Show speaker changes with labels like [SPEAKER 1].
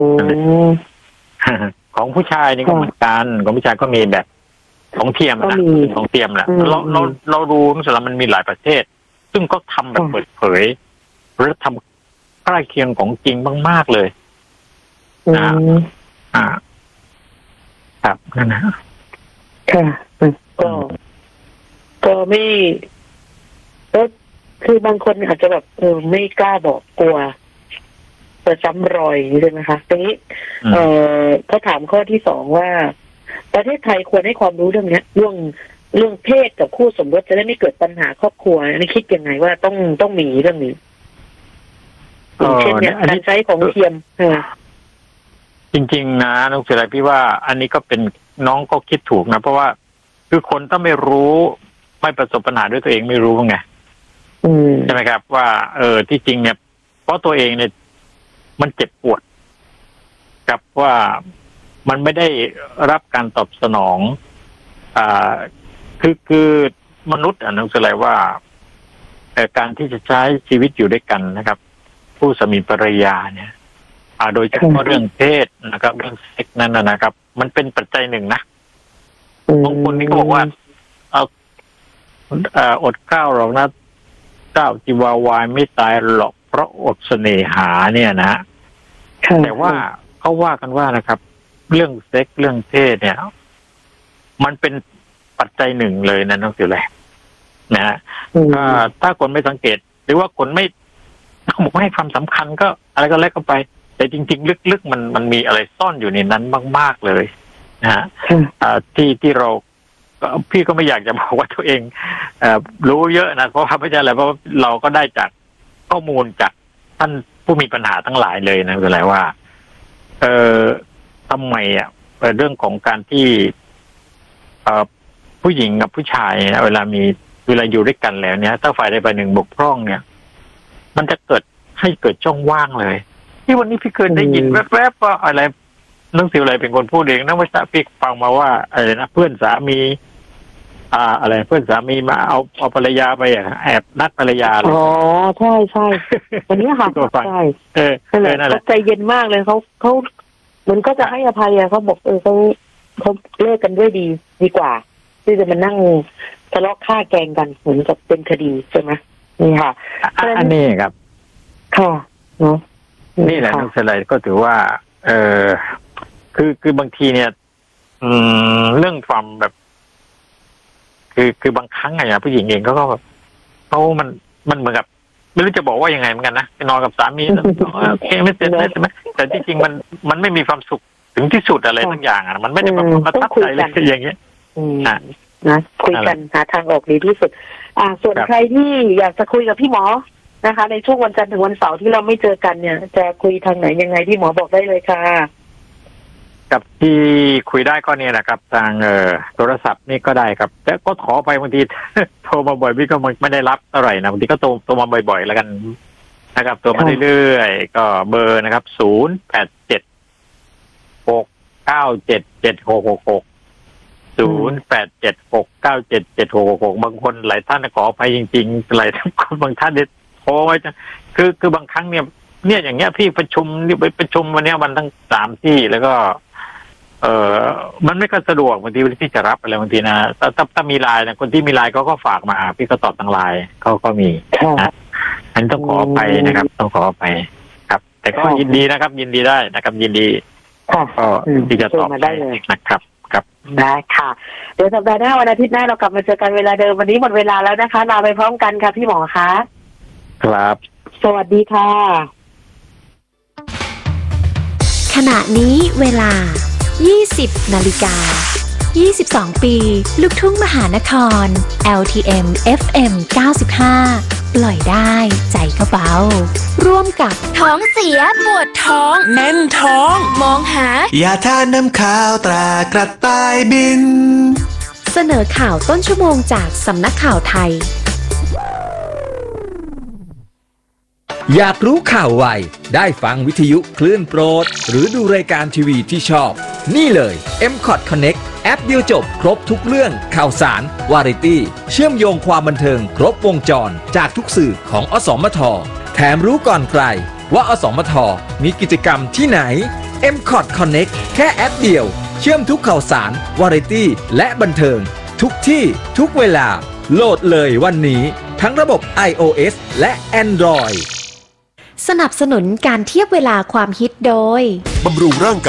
[SPEAKER 1] ของผู้ชายนี่ก็เหมือนกันของผู้ชายก็มีแบบของเทียมนะของเทียมแหละเราดูมันสำหรับมันมีหลายประเทศซึ่งก็ทำแบบเปิดเผยหรือทำใกล้เคียงของจริงมากๆเลยครับนั่นนะ
[SPEAKER 2] ค่ะก็ไม่ก็คือบางคนอาจจะแบบไม่กล้าบอกกลัวจะซ้ำรอยใช่ไหมคะตรงนี้เขาถามข้อที่สองว่าประเทศไทยควรให้ความรู้เรื่องนี้เรื่องเพศกับคู่สมรสจะได้ไม่เกิดปัญหาครอบครัวนี่คิดยังไงว่าต้องมีเรื่องนี้เช่นเนี่ยการใช้ของเทียม
[SPEAKER 1] จริงๆนะน้องเสือพี่ว่าอันนี้ก็เป็นน้องก็คิดถูกนะเพราะว่าคือคนถ้าไม่รู้ไม่ประสบปัญหาด้วยตัวเองไม่รู้ไงใช่ไหมครับว่าที่จริงเนี่ยเพราะตัวเองเนี่ยมันเจ็บปวดกับว่ามันไม่ได้รับการตอบสนองคือมนุษย์น้องเสือว่าการที่จะใช้ชีวิตอยู่ด้วยกันนะครับผู้สามีภรรยาเนี่ยโดยเฉพาะเรื่องเพศนะครับเรื่องเซ็กนั่นนะครับมันเป็นปัจจัยหนึ่งนะบางคนนี่ก็บอกว่าอดข้าวหรอกนะเจ้าจีวาวายไม่ตายหรอกเพราะอดเสน่หาเนี่ยนะแต่ว่าเขาว่ากันว่านะครับเรื่องเซ็กเรื่องเพศเนี่ยมันเป็นปัจจัยหนึ่งเลยนะน้องสิวแหละนะฮะถ้าคนไม่สังเกตหรือว่าคนไม่บอกให้ความสำคัญก็อะไรก็แล้วก็ไปแต่จริงๆลึกๆมันมีอะไรซ่อนอยู่ในนั้นมากๆเลยนะฮะที่เราพี่ก็ไม่อยากจะบอกว่าตัวเองรู้เยอะนะเพราะว่าไม่ใช่อะไรเพราะเราก็ได้จากข้อมูลจากท่านผู้มีปัญหาทั้งหลายเลยนะคืออะไรว่าทำไมเรื่องของการที่ผู้หญิงกับผู้ชายเวลาอยู่ด้วยกันแล้วเนี่ยถ้าฝ่ายใดฝ่ายหนึ่งบกพร่องเนี่ยมันจะเกิดช่องว่างเลยที่วันนี้พี่เคยได้ยินแวบๆว่าอะไรน้องสิวอะไรเป็นคนพูดเองนะว่าพี่ฟังมาว่าอะไรนะเพื่อนสามีอะไรเพื่อนสามีมาเอาภรรยาไปแอบนัดภรรยาเลย
[SPEAKER 2] ใช่ใช่วันนี้ค่ะใช่นั่นแหละใจเย็นมากเลยเขามันก็จะให้อภัยเขาบอกเขาเลิกกันด้วยดีกว่าที่จะมานั่งทะเลาะฆ่าแกงกันเหมือนกับเป็นคดีใช่ไหมนี่ค่ะ
[SPEAKER 1] อันนี้ครับ
[SPEAKER 2] ค่ะเนาะ
[SPEAKER 1] นี่แหละนักแสดงก็ถือว่าคือบางทีเนี่ยเรื่องความแบบคือบางครั้งไงผู้หญิงเองเขามันเหมือนกับไม่รู้จะบอกว่ายังไงเหมือนกันนะไปนอนกับสามีโอเคไม่เสร็จใช่ไหมแต่ที่จริงมันไม่มีความสุขถึงที่สุดอะไรทั้งอย่างมันไม่ได้มาทับใจเลยอย่างเงี้ย
[SPEAKER 2] นะคุยกันหาทางออกดีที่สุดส่วนใครที่อยากจะคุยกับพี่หมอนะคะในช่วงวันจันทร์ถึงวันเสาร์ที่เราไม่เจอกันเนี่ยจะคุยทางไหนยังไงพี่หมอบอกได้เลยค่ะ
[SPEAKER 1] กับที่คุยได้ก็เนี่ยนะครับทางโทรศัพท์นี่ก็ได้ครับแต่ก็ขอไปบางทีโทรมาบ่อยพี่ก็ไม่ได้รับเท่าไหร่นะบางทีก็โทรมาบ่อยๆแล้วกันนะครับโทรมาเรื่อยๆก็เบอร์นะครับ0876977666 0876977666บางคนหลายท่านขอไปจริงๆหลายท่านบางท่านเนี่ยโทรไว้คือบางครั้งเนี่ยอย่างเงี้ยพี่ประชุมวันนี้วันทั้ง3ที่แล้วก็มันไม่ก็สะดวกบางทีที่จะรับอะไรบางทีนะถ้ามีไลน์นะคนที่มีไลน์ก็ฝากมาพี่ก็ตอบทางไลน์ก็มีนะอันต้องขอไปนะครับต้องขอไปครับแต่ก็ยินดีนะครับยินดีได้นะครับยินดีก็ที่จะตอบได้เลยนะครับครับ
[SPEAKER 2] ได้ค่ะเดี๋ยวสัปดาห์หน้าวันอาทิตย์หน้าเรากลับมาเจอกันเวลาเดิมวันนี้หมดเวลาแล้วนะคะลาไปพร้อมกันค่ะพี่หมอคะ
[SPEAKER 1] ครับ
[SPEAKER 2] สวัสดีค่ะ
[SPEAKER 3] ขณะนี้เวลา 20 นาฬิกา 22 ปีลูกทุ่งมหานคร LTM FM 95 ปล่อยได้ใจก็เบาร่วมกับ
[SPEAKER 4] ท้องเสียปวดท้อง
[SPEAKER 5] แน่นท้อง
[SPEAKER 4] มองหาย
[SPEAKER 5] าทาน้ำข้าวตรากระต่ายบิน
[SPEAKER 3] เสนอข่าวต้นชั่วโมงจากสำนักข่าวไทย
[SPEAKER 6] อยากรู้ข่าวไวได้ฟังวิทยุคลื่นโปรดหรือดูรายการทีวีที่ชอบนี่เลย M-Cot Connect แอปเดียวจบครบทุกเรื่องข่าวสารวาไรตี้เชื่อมโยงความบันเทิงครบวงจรจากทุกสื่อของอสมทแถมรู้ก่อนใครว่าอสมทมีกิจกรรมที่ไหน MCOT Connect แค่แอปเดียวเชื่อมทุกข่าวสาร วาไรตี้ และบันเทิง ทุกที่ทุกเวลาโหลดเลยวันนี้ทั้งระบบ iOS และ Android
[SPEAKER 3] สนับสนุนการเทียบเวลาความฮิตโดย
[SPEAKER 7] บำรุงร่างกาย